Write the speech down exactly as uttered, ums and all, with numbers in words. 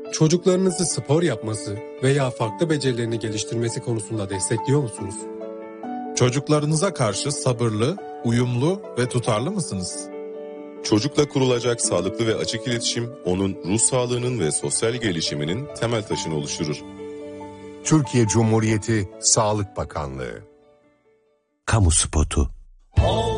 Çocuklarınızı spor yapması veya farklı becerilerini geliştirmesi konusunda destekliyor musunuz? Çocuklarınıza karşı sabırlı, uyumlu ve tutarlı mısınız? Çocukla kurulacak sağlıklı ve açık iletişim, onun ruh sağlığının ve sosyal gelişiminin temel taşını oluşturur. Türkiye Cumhuriyeti Sağlık Bakanlığı. Kamu spotu.